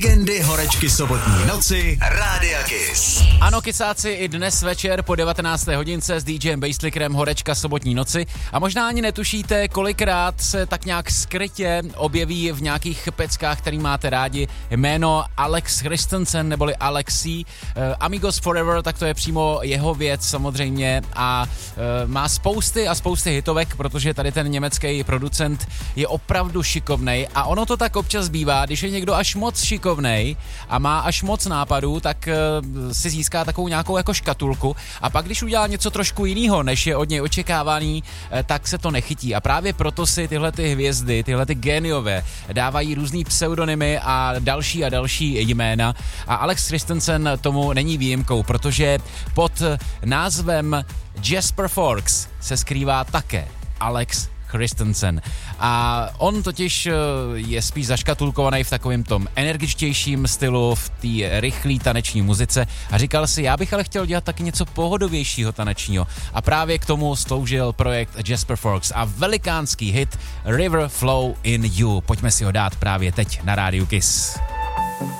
Legendy horečky sobotní noci Rádia Kiss. Ano, kysáci, i dnes večer po 19. hodince s DJem Basslickerem horečka sobotní noci. A možná ani netušíte, kolikrát se tak nějak skrytě objeví v nějakých peckách, který máte rádi, jméno Alex Christensen neboli Alexi. Amigos Forever, tak to je přímo jeho věc samozřejmě a má spousty a spousty hitovek, protože tady ten německý producent je opravdu šikovnej a ono to tak občas bývá, když je někdo až moc šikovnej a má až moc nápadů, tak si získá takovou nějakou jako škatulku a pak když udělá něco trošku jiného, než je od něj očekávaný, tak se to nechytí a právě proto si tyhle ty hvězdy, tyhle ty géniové dávají různý pseudonymy a další jména a Alex Christensen tomu není výjimkou, protože pod názvem Jesper Forks se skrývá také Alex Christensen. A on totiž je spíš zaškatulkovaný v takovém tom energičtějším stylu, v té rychlé taneční muzice a říkal si, já bych ale chtěl dělat taky něco pohodovějšího tanečního. A právě k tomu sloužil projekt Jesper Forks a velikánský hit River Flow in You. Pojďme si ho dát právě teď na Rádiu Kiss.